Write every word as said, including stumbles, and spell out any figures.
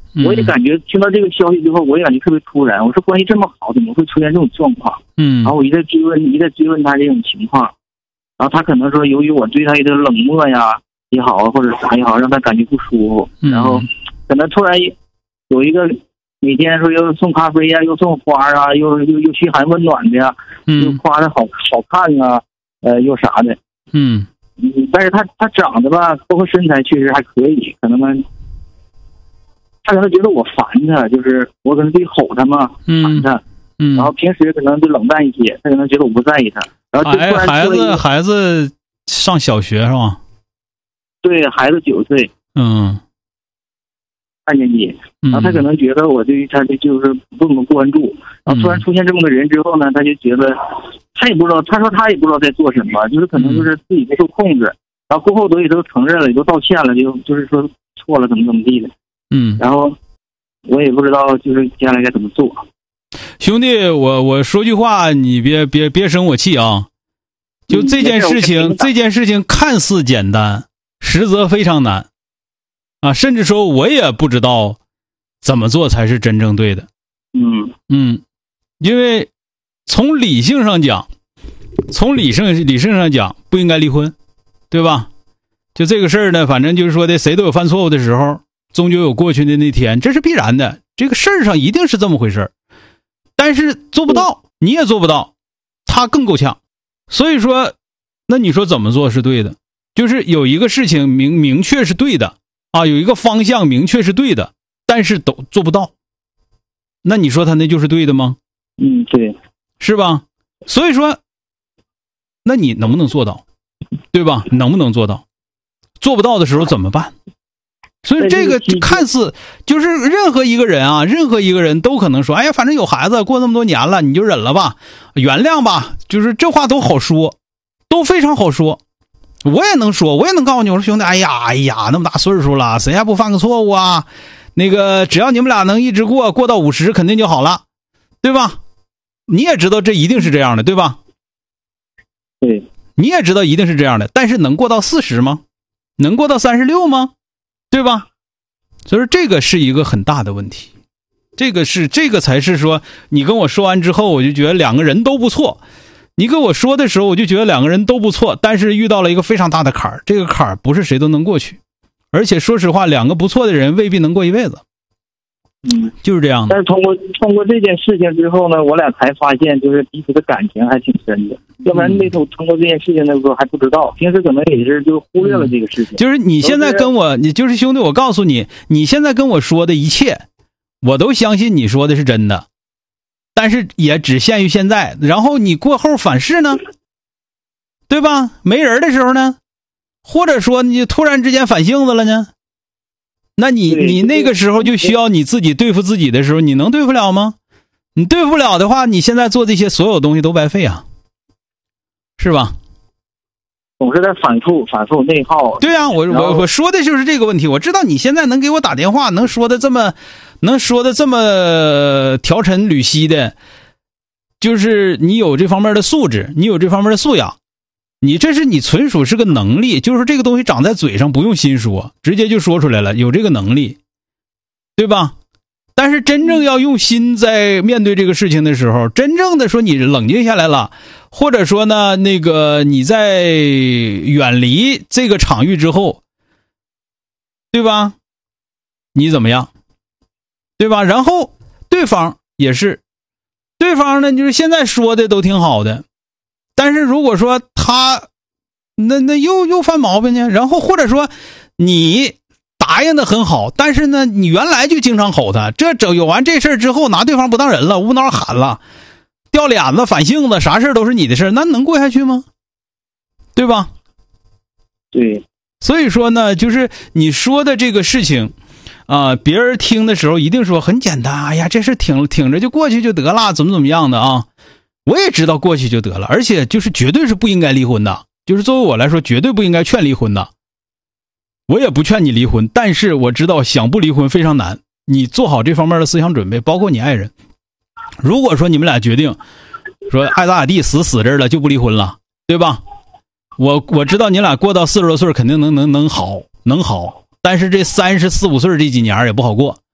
我也感觉听到这个消息之后，我也感觉特别突然。我说关系这么好，怎么会出现这种状况？ 嗯， 然后我一再追问，一再追问他这种情况，然后他可能说，由于我对他的冷漠呀也好，或者啥也好，让他感觉不舒服。 嗯、 然后可能突然有一个每天说又送咖啡呀，又送花啊，又又又嘘寒问暖的呀， 嗯、 又夸他好好看啊，呃，又啥的。 嗯嗯，但是他他长得吧，包括身材确实还可以，可能嘛。他可能觉得我烦他，就是我可能得吼他嘛，烦他， 嗯， 然后平时可能就冷淡一些，他可能觉得我不在意他，然后就突然孩子孩子上小学是吧？ 对，孩子九岁， 嗯， 二年级，然后他可能觉得我对于他的就是不怎么关注，然后突然出现这么个人之后呢，他就觉得他也不知道，他说他也不知道在做什么，就是可能就是自己没受控制，然后过后都也都承认了，也都道歉了，就就是说错了，怎么怎么地的。嗯，然后我也不知道，就是接下来该怎么做。 兄弟，我我说句话，你别别别生我气啊！就这件事情，嗯、这件事情看似简单，实则非常难啊！甚至说我也不知道怎么做才是真正对的。 嗯嗯，因为从理性上讲，从理性理性上讲，不应该离婚，对吧？就这个事儿呢，反正就是说的，谁都有犯错误的时候。终究有过去的那天，这是必然的。这个事儿上一定是这么回事儿，但是做不到，你也做不到，他更够呛。所以说，那你说怎么做是对的？就是有一个事情明明确是对的啊，有一个方向明确是对的，但是都做不到，那你说他那就是对的吗？ 嗯，对， 是吧？所以说，那你能不能做到，对吧？能不能做到？做不到的时候怎么办？所以这个看似就是任何一个人啊，任何一个人都可能说，哎呀，反正有孩子，过那么多年了，你就忍了吧，原谅吧，就是这话都好说，都非常好说。我也能说，我也能告诉你，我说兄弟，哎呀，哎呀，那么大岁数了，谁还不犯个错误啊？那个只要你们俩能一直过，过到五十肯定就好了，对吧？你也知道这一定是这样的，对吧？ 对， 你也知道一定是这样的，但是能过到四十吗？能过到三十六吗？对吧？所以说这个是一个很大的问题，这个是这个才是说，你跟我说完之后，我就觉得两个人都不错。你跟我说的时候，我就觉得两个人都不错，但是遇到了一个非常大的坎儿，这个坎儿不是谁都能过去，而且说实话，两个不错的人未必能过一辈子。 嗯， 就是这样的。 但是通过通过这件事情之后呢，我俩才发现，就是彼此的感情还挺深的。要不然那时候通过这件事情的时候还不知道，平时可能也是就忽略了这个事情。 嗯、就是你现在跟我，你就是兄弟，我告诉你，你现在跟我说的一切，我都相信你说的是真的，但是也只限于现在。然后你过后反噬呢，对吧？没人的时候呢，或者说你突然之间反性子了呢？那你你那个时候就需要你自己对付自己的时候，你能对付了吗？你对付不了的话，你现在做这些所有东西都白费啊，是吧？ 总是在反复反复内耗。 对啊，我我我说的就是这个问题。我知道你现在能给我打电话，能说的这么能说的这么条陈缕析的，就是你有这方面的素质，你有这方面的素养。你这是你纯属是个能力，就是这个东西长在嘴上，不用心说，直接就说出来了，有这个能力，对吧？但是真正要用心在面对这个事情的时候，真正的说你冷静下来了，或者说呢，那个你在远离这个场域之后，对吧？你怎么样？对吧？然后对方也是，对方呢就是现在说的都挺好的。但是如果说他那那又又犯毛病呢，然后或者说你答应的很好，但是呢你原来就经常吼他，这整有完这事儿之后拿对方不当人了，无脑喊了，掉脸子反性子，啥事儿都是你的事儿，那能过下去吗？对吧？ 对， 所以说呢，就是你说的这个事情啊、呃，别人听的时候一定说很简单，哎呀，这事挺挺着就过去就得了，怎么怎么样的啊。我也知道过去就得了，而且就是绝对是不应该离婚的，就是作为我来说绝对不应该劝离婚的。我也不劝你离婚，但是我知道想不离婚非常难，你做好这方面的思想准备，包括你爱人。如果说你们俩决定说爱咋咋地，死死这儿了就不离婚了，对吧？我我知道你俩过到四十多岁肯定能能能好能好，但是这三十四五岁这几年也不好过。